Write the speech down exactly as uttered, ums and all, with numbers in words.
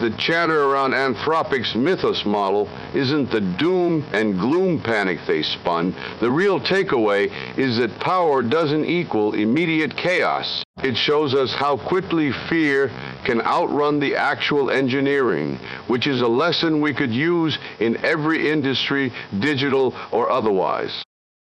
the chatter around Anthropic's Mythos model isn't the doom and gloom panic they spun. The real takeaway is that power doesn't equal immediate chaos. It shows us how quickly fear can outrun the actual engineering, which is a lesson we could use in every industry, digital or otherwise.